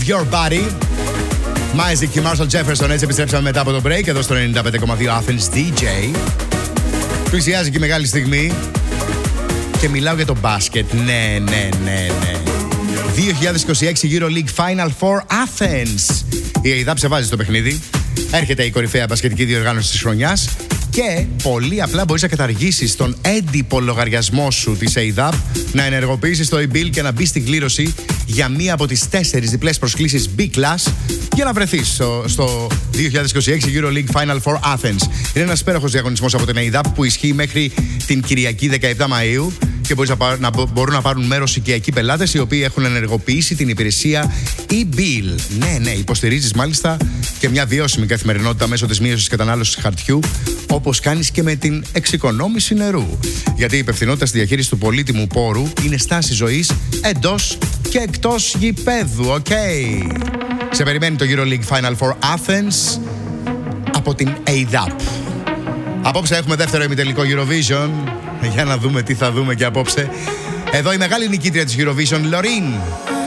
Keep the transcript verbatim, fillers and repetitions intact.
Move Your Body. Μάιζικ και Marshall Jefferson, έτσι επιστρέψαμε μετά από το break εδώ στο ενενήντα πέντε κόμμα δύο Athens ντι τζέι. Πλησιάζει και η μεγάλη στιγμή και μιλάω για το μπάσκετ. Ναι, ναι, ναι, ναι. δύο χιλιάδες είκοσι έξι EuroLeague Final Four Athens. Η ΕΙΔΑΠ σε βάζει στο παιχνίδι. Έρχεται η κορυφαία μπασκετική διοργάνωση της χρονιάς και πολύ απλά μπορείς να καταργήσεις τον έντυπο λογαριασμό σου της ΕΙΔΑΠ, να ενεργοποιήσεις το e-bill και να μπεις στην κλήρωση για μία από τις τέσσερις διπλές προσκλήσεις B-Class για να βρεθείς στο, στο δύο χιλιάδες είκοσι έξι EuroLeague Final Four Athens. Είναι ένας υπέροχος διαγωνισμός από την ΕΙΔΑΠ που ισχύει μέχρι την Κυριακή δεκαεπτά Μαΐου και μπορείς να, πάρ, να μπορούν να πάρουν μέρος οικιακοί πελάτες οι οποίοι έχουν ενεργοποιήσει την υπηρεσία e-bill. Ναι, ναι, υποστηρίζεις μάλιστα και μια βιώσιμη καθημερινότητα μέσω της μείωσης κατανάλωσης χαρτιού, όπως κάνεις και με την εξοικονόμηση νερού. Γιατί η υπευθυνότητα στη διαχείριση του πολύτιμου πόρου είναι στάση ζωής εντός και εκτός γηπέδου, οκ. Okay. Σε περιμένει το EuroLeague Final Four Athens από την ΕΙΔΑΠ. Απόψε έχουμε δεύτερο ημιτελικό Eurovision. Για να δούμε τι θα δούμε και απόψε. Εδώ η μεγάλη νικήτρια της Eurovision, Λωρίν.